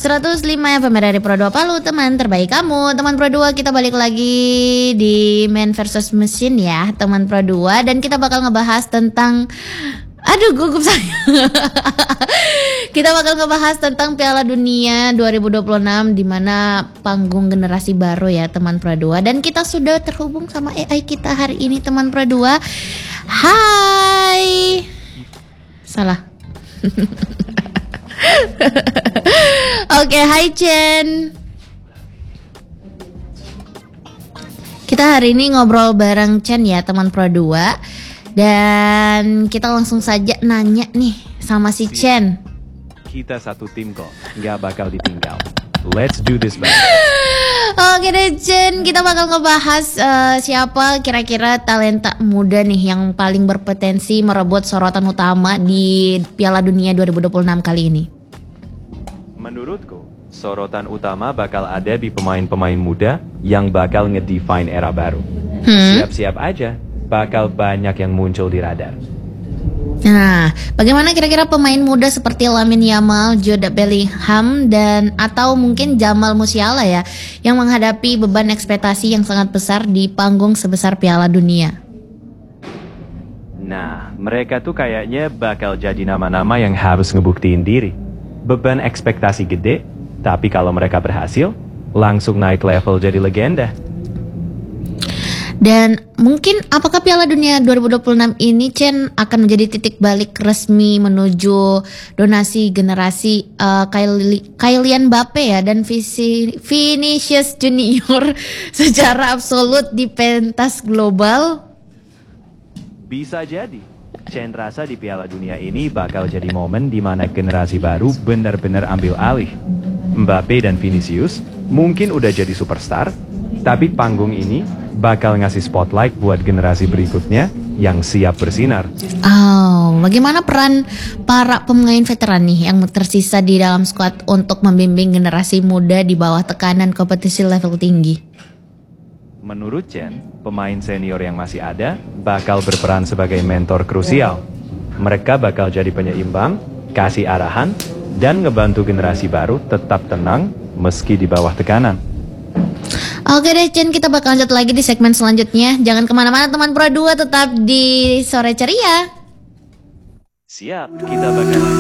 105 FM dari Pro 2 Palu, teman terbaik kamu. Teman Pro 2, kita balik lagi di Man versus Machine ya, teman Pro 2. Dan kita bakal ngebahas tentang, aduh gugup saya. Kita bakal ngebahas tentang Piala Dunia 2026, di mana panggung generasi baru ya teman Pro 2. Dan kita sudah terhubung sama AI kita hari ini teman Pro 2. Hai. Salah. Oke, hai Chen. Kita hari ini ngobrol bareng Chen ya teman Pro 2. Dan kita langsung saja nanya nih sama si Chen. Kita satu tim kok, nggak bakal ditinggal. Let's do this, bang. Oke deh Chen, kita bakal ngebahas siapa kira-kira talenta muda nih yang paling berpotensi merebut sorotan utama di Piala Dunia 2026 kali ini. Menurutku, sorotan utama bakal ada di pemain-pemain muda yang bakal ngedefine era baru. Siap-siap aja, bakal banyak yang muncul di radar. Nah, bagaimana kira-kira pemain muda seperti Lamine Yamal, Jude Bellingham, dan atau mungkin Jamal Musiala ya, yang menghadapi beban ekspektasi yang sangat besar di panggung sebesar Piala Dunia? Nah, mereka tuh kayaknya bakal jadi nama-nama yang harus ngebuktiin diri. Beban ekspektasi gede, tapi kalau mereka berhasil, langsung naik level jadi legenda. Dan mungkin apakah Piala Dunia 2026 ini Chen akan menjadi titik balik resmi menuju donasi generasi Kylian Mbappe ya dan Vinicius Junior secara absolut di pentas global? Bisa jadi. Chen rasa di Piala Dunia ini bakal jadi momen di mana generasi baru benar-benar ambil alih. Mbappe dan Vinicius mungkin udah jadi superstar, tapi panggung ini bakal ngasih spotlight buat generasi berikutnya yang siap bersinar. Oh, bagaimana peran para pemain veteran nih yang tersisa di dalam skuad untuk membimbing generasi muda di bawah tekanan kompetisi level tinggi? Menurut Chen, pemain senior yang masih ada bakal berperan sebagai mentor krusial. Mereka bakal jadi penyeimbang, kasih arahan, dan ngebantu generasi baru tetap tenang meski di bawah tekanan. Oke deh Chen, kita bakal lanjut lagi di segmen selanjutnya. Jangan kemana-mana teman Pro 2, tetap di Sore Ceria. Siap, kita bakal